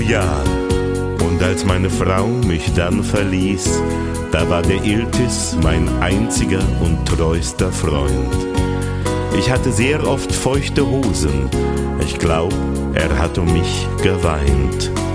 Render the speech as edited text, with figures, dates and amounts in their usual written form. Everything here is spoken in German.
ja, und als meine Frau mich dann verließ, da war der Iltis mein einziger und treuster Freund. Ich hatte sehr oft feuchte Hosen, ich glaub, er hat um mich geweint.